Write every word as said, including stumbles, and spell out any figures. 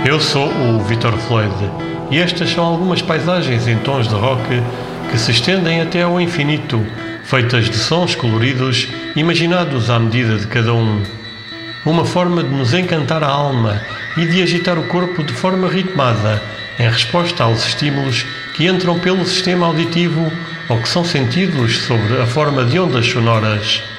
Eu sou o Vítor Floyd e estas são algumas paisagens em tons de rock que se estendem até ao infinito, feitas de sons coloridos, imaginados à medida de cada um. Uma forma de nos encantar a alma e de agitar o corpo de forma ritmada, em resposta aos estímulos que entram pelo sistema auditivo ou que são sentidos sobre a forma de ondas sonoras.